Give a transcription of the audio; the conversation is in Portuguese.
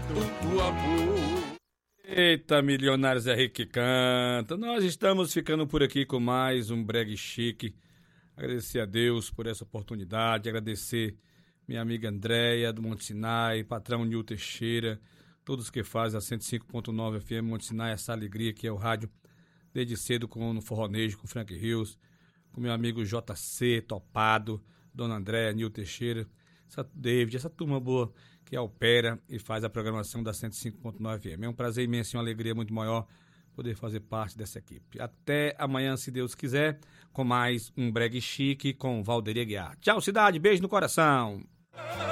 do amor. Eita, milionários é rico que canta. Nós estamos ficando por aqui com mais um Brega Chique. Agradecer a Deus por essa oportunidade, agradecer minha amiga Andréia do Monte Sinai, patrão Nil Teixeira, todos que fazem a 105.9 FM Monte Sinai, essa alegria que é o rádio, desde cedo no Forronejo, com Frank Rios, com meu amigo JC, Topado, Dona Andréia, Nil Teixeira, David, essa turma boa que opera e faz a programação da 105.9 FM. É um prazer imenso e uma alegria muito maior poder fazer parte dessa equipe. Até amanhã, se Deus quiser, com mais um Brega Chique com Valderi Aguiar. Tchau, cidade, beijo no coração.